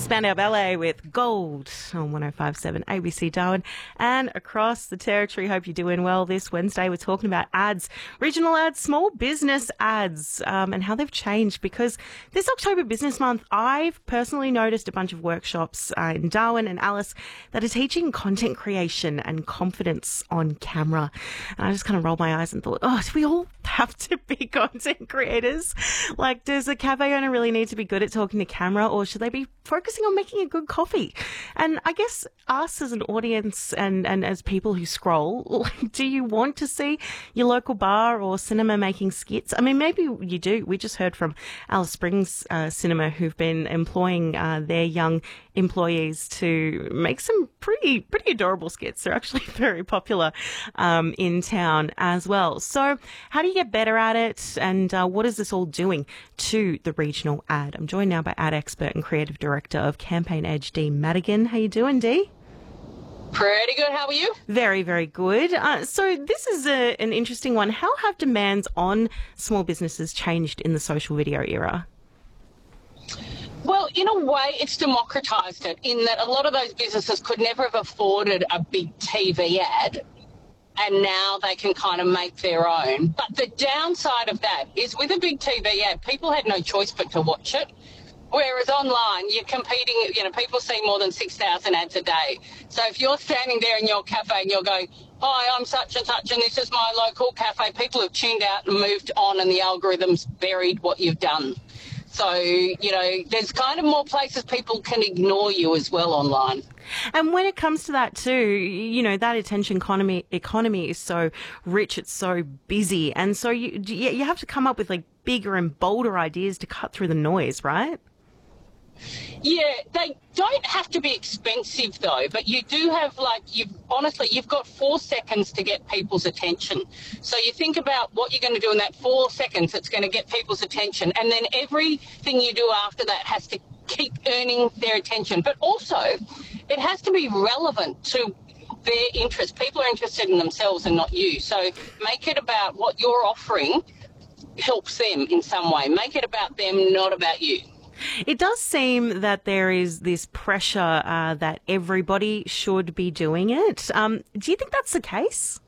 Spandau Ballet with Gold on 105.7 ABC Darwin and across the territory. Hope you're doing well. This Wednesday we're talking about ads, regional ads, small business ads, and how they've changed, because this October Business Month I've personally noticed a bunch of workshops in Darwin and Alice that are teaching content creation and confidence on camera. And I just kind of rolled my eyes and thought, oh, do we all have to be content creators? Like, does a cafe owner really need to be good at talking to camera, or should they be focusing on making a good coffee? And I guess us as an audience and as people who scroll, do you want to see your local bar or cinema making skits? I mean, maybe you do. We just heard from Alice Springs Cinema, who've been employing their young employees to make some pretty adorable skits. They're actually very popular in town as well. So how do you get better at it, and what is this all doing to the regional ad? I'm joined now by ad expert and creative director of Campaign Edge, Dee Madigan. How you doing, Dee? Pretty good. How are you? Very, very good. So this is an interesting one. How have demands on small businesses changed in the social video era? Well, in a way, it's democratised it, in that a lot of those businesses could never have afforded a big TV ad, and now they can kind of make their own. But the downside of that is, with a big TV ad, people had no choice but to watch it. Whereas online, you're competing, people see more than 6,000 ads a day. So if you're standing there in your cafe and you're going, hi, I'm such and such, and this is my local cafe, people have tuned out and moved on, and the algorithm's buried what you've done. So, there's kind of more places people can ignore you as well online. And when it comes to that too, that attention economy is so rich, it's so busy. And so you have to come up with like bigger and bolder ideas to cut through the noise, right? Yeah, they don't have to be expensive though, but you do have you've got 4 seconds to get people's attention. So you think about what you're going to do in that 4 seconds that's going to get people's attention, and then everything you do after that has to keep earning their attention. But also, it has to be relevant to their interest. People are interested in themselves and not you. So make it about what you're offering helps them in some way. Make it about them, not about you. It does seem that there is this pressure that everybody should be doing it. Do you think that's the case?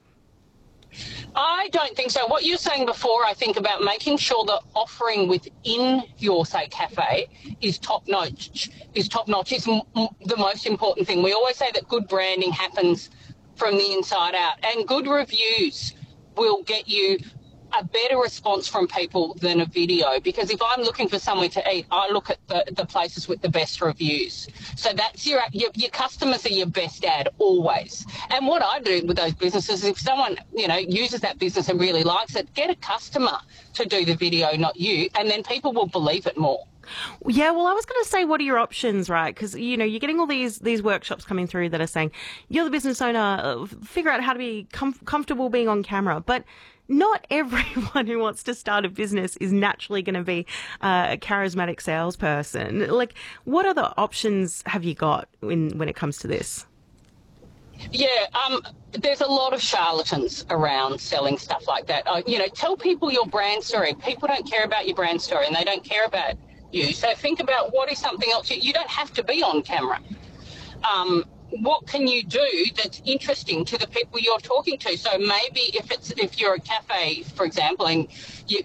I don't think so. What you're saying before, I think, about making sure the offering within your, say, cafe is top-notch, is the most important thing. We always say that good branding happens from the inside out, and good reviews will get you a better response from people than a video, because if I'm looking for somewhere to eat, I look at the places with the best reviews. So that's your customers are your best ad always. And what I do with those businesses, if someone uses that business and really likes it, get a customer to do the video, not you, and then people will believe it more. Yeah, well, I was going to say, what are your options, right? Because, you're getting all these workshops coming through that are saying, you're the business owner, figure out how to be comfortable being on camera. But not everyone who wants to start a business is naturally going to be a charismatic salesperson. Like, what other options have you got when it comes to this? Yeah, there's a lot of charlatans around selling stuff like that. Tell people your brand story. People don't care about your brand story, and they don't care about you. So think about what is something else. You don't have to be on camera. What can you do that's interesting to the people you're talking to? So maybe if you're a cafe, for example, and